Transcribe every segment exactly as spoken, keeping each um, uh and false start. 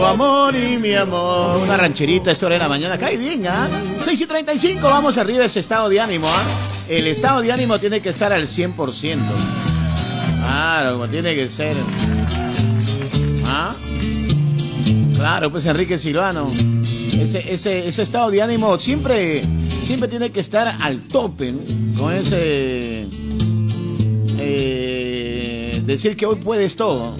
Amor y mi amor. Una rancherita a esta hora de la mañana. Cae bien, ¿ah? ¿eh? seis y treinta y cinco, vamos arriba ese estado de ánimo, ¿ah? ¿eh? El estado de ánimo tiene que estar al cien por ciento. Claro, como tiene que ser. ¿Ah? Claro, pues Enrique Silvano. Ese, ese, ese estado de ánimo siempre, siempre tiene que estar al tope, ¿no? Con ese... Eh, decir que hoy puedes todo.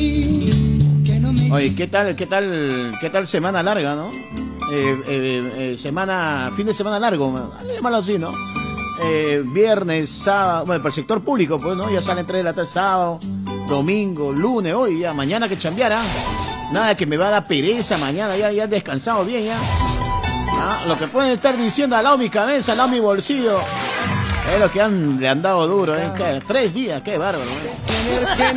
Oye, ¿qué tal, qué tal, qué tal semana larga, no? Eh, eh, eh, semana, fin de semana largo, malo así, ¿no? Eh, viernes, sábado, bueno, para el sector público, pues, ¿no? Ya salen tres de la tarde, sábado, domingo, lunes, hoy ya, mañana que chambeara. Nada que me va a dar pereza mañana, ya, ya he descansado bien, ya. ¿Ah? Lo que pueden estar diciendo al lado mi cabeza, al lado mi bolsillo. Es lo que han, le han dado duro, ¿eh? ¿Qué? Tres días, qué bárbaro, ¿eh?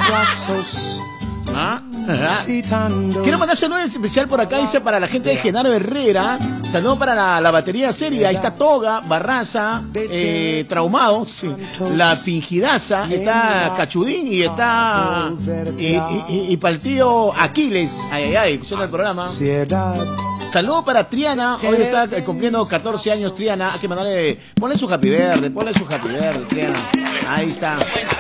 ¿Ah? Quiero mandar saludos especial por acá, dice para la gente de Genaro Herrera. Saludos para la, la batería seria. Ahí está Toga, Barraza, eh, Traumado, sí, La Fingidaza, está Cachudín y está y, y, y, y para el tío Aquiles. Ay, ay, ay, escuchando el programa. Saludos para Triana, hoy está cumpliendo catorce años Triana. Hay que mandarle, ponle su happy verde, ponle su happy verde, Triana. Ahí está.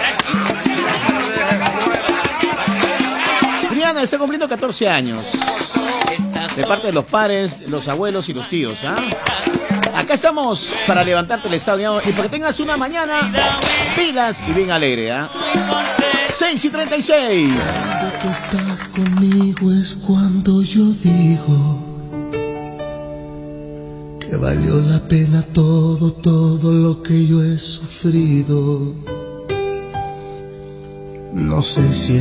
Triana está cumpliendo catorce años. De parte de los padres, los abuelos y los tíos, ¿ah? Acá estamos para levantarte el estado de ánimo y para que tengas una mañana pilas y bien alegre, ¿ah? seis y treinta y seis. Cuando tú estás conmigo es cuando yo digo que valió la pena todo, todo lo que yo he sufrido. No sé si